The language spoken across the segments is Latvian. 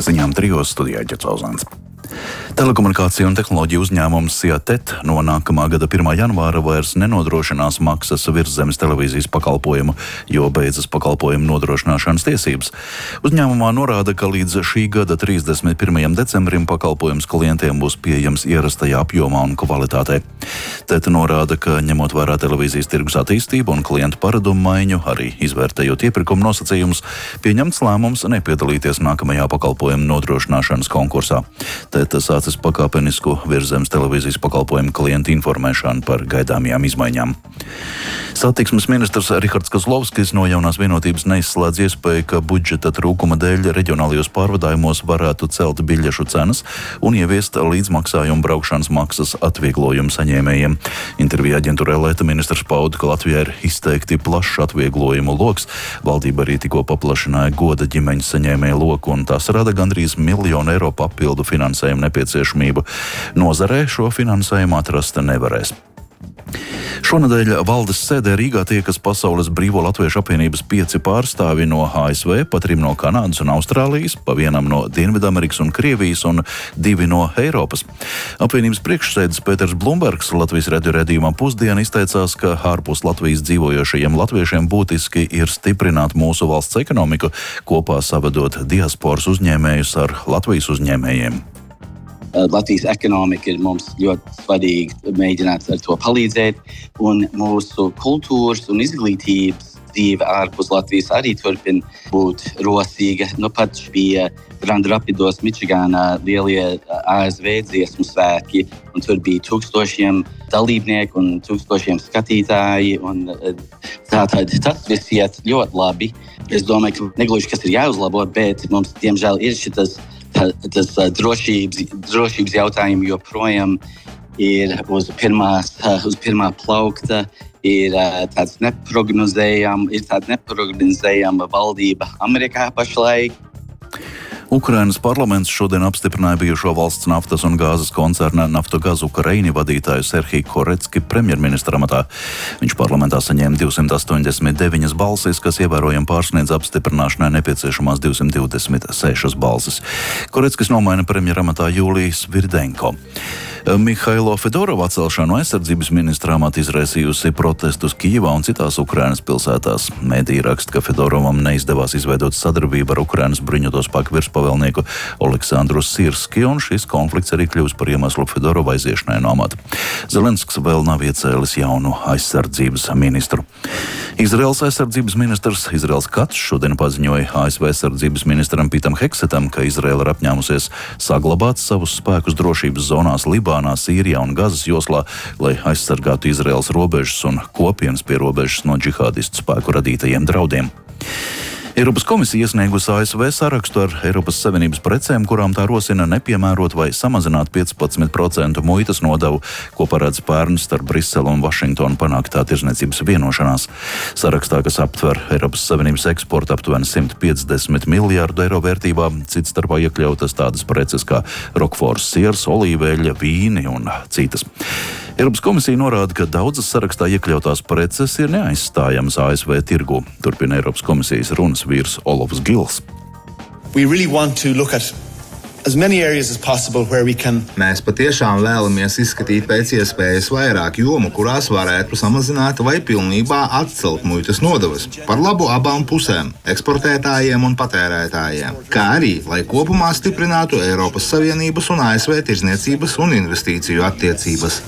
ziņām trijos studijā Ģercauzāns. Telekomunikāciju un tehnoloģiju uzņēmums SIATET no nākamā gada 1. janvāra vairs nenodrošinās maksas virszemes televīzijas pakalpojumu, jo beidzas pakalpojumu nodrošināšanas tiesības. Uzņēmumā norāda, ka līdz šī gada 31. decembrim pakalpojums klientiem būs pieejams ierastajā apjomā un kvalitātē. TET norāda, ka ņemot vērā televīzijas tirgus attīstību un klientu paradumu maiņu, arī izvērtējot iepirkuma nosacījumus, pieņemts lēmums nepiedalīties nākamajā pakalpojumu nodrošināšanas konkursā. TET sācis pakāpenisku virszemes televīzijas pakalpojumu klientu informēšanu par gaidāmajām izmaiņām. Satiksmes ministrs Rihards Kozlovskis no Jaunās vienotības neizslēdz iespēju, ka budžeta trūkuma dēļ reģionālajos pārvadājumos varētu celt biļešu cenas un ieviest līdzmaksājumu braukšanas maksas atvieglojumu saņēmējiem. Intervijā aģentūrai Leta ministrs pauda, ka Latvijā ir izteikti plašs atvieglojumu loks. Valdība arī tikko paplašināja goda ģimeņu saņēmēju loku, un tas rada gandrīz 1 miljonu eiro papildu finansējumu nepieciešamību. Nozarē šo finansējumu atrast nevarēs. Šonedēļ valdes sēdē Rīgā tiekas Pasaules Brīvo Latviešu apvienības 5 pārstāvi no ASV, pa 3 no Kanādas un Austrālijas, pa 1 no Dienvidamerikas un Krievijas un 2 no Eiropas. Apvienības priekšsēdis Pēters Blumbergs Latvijas radio raidījumā Pusdiena izteicās, ka ārpus Latvijas dzīvojošajiem latviešiem būtiski ir stiprināt mūsu valsts ekonomiku, kopā savedot diasporas uzņēmējus ar Latvijas uzņēmējiem. Latvijas ekonomika ir mums ļoti svarīga, mēģināt ar to palīdzēt, un mūsu kultūras un izglītības dzīve ārpus Latvijas arī turpina būt rosīga. Pat bija Grand Rapidos, Mičigānā lielie ASV dziesmu svētki, un tur bija 1000 dalībnieku un 1000 skatītāji, un tātad tas viss iet ļoti labi. Es domāju, ka negluži kas ir jāuzlabo, bet mums, diemžēl, ir šitas drošības jautājumi joprojām ir uz pirmā plaukta, ir tāda neprognozējama valdība Amerikā pašlaik. Ukrainas parlaments šodien apstiprināja bijušo valsts naftas un gāzes koncerna Naftogaz Ukraini vadītāju Serhiju Korecki premjerministra amatā. Viņš parlamentā saņēma 289 balsis, kas ievērojami pārsniedz apstiprināšanai nepieciešamās 226 balsis. Koreckis nomaina premjeramatā Jūliju Svirdenko. Mihailo Fedorovu atcelšanu aizsardzības ministra amata izraisījusi protestus Kijivā un citās Ukrainas pilsētās. Mēdīji raksta, ka Fedorovam neizdevās izveidot sadarbību ar Ukrainas bruņoto spēku virspavēlnieku Oleksandru Sirski, un šis konflikts arī kļūst par iemeslu Fedorova aiziešanai no amata. Zelenskis vēl nav iecēlis jaunu aizsardzības ministru. Izraels aizsardzības ministrs Izraels Kats šodien paziņoja ASV aizsardzības ministram Pitam Heksetam, ka Izraela ir apņēmusies saglabāt savus spēkus drošības zonās Libānā, Sīrijā un Gazas joslā, lai aizsargātu Izraels robežas un kopienas pie robežas no džihādistu spēku radītajiem draudiem. Eiropas komisija iesniegusi ASV sarakstu ar Eiropas Savienības precēm, kurām tā rosina nepiemērot vai samazināt 15% muitas nodevu, ko paredz pērn starp Briseli un Vašingtonu panāktā tirdzniecības vienošanās. Sarakstā, kas aptver Eiropas Savienības eksportu aptuveni 150 miljārdu eiro vērtībā, cits starpā iekļautas tādas preces kā rokfors siers, olīveļa, vīni un citas. Eiropas komisija norāda, ka daudzas sarakstā iekļautās preces ir neaizstājamas ASV tirgu. Turpina Eiropas komisijas runas vīrs Olofs Gils. Mēs patiešām vēlamies izskatīt pēc iespējas vairāk jomu, kurās varētu samazināt vai pilnībā atcelt muitas nodevas par labu abām pusēm - eksportētājiem un patērētājiem, kā arī, lai kopumā stiprinātu Eiropas Savienības un ASV tirdzniecības un investīciju attiecības.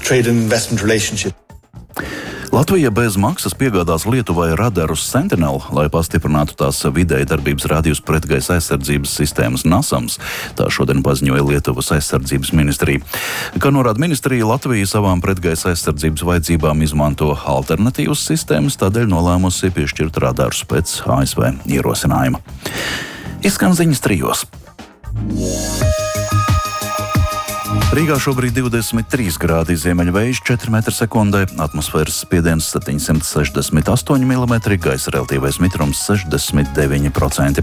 Latvija bez maksas piegādās Lietuvai radarus Sentinel, lai pastiprinātu tās vidēja darbības rādījus pretgaisa aizsardzības sistēmas NASAMS. Tā šodien paziņoja Lietuvas aizsardzības ministrija. Kā norāda ministrija, Latvija savām pretgaisa aizsardzības vajadzībām izmanto alternatīvas sistēmas, tādēļ nolēmusi piešķirt radarus pēc ASV ierosinājuma. Izskan ziņas trijos. Rīgā šobrīd 23 grādi, ziemeļvējš 4 m/sekundē, atmosfēras spiediens 768 mm, gaisa relatīvais mitrums 69%.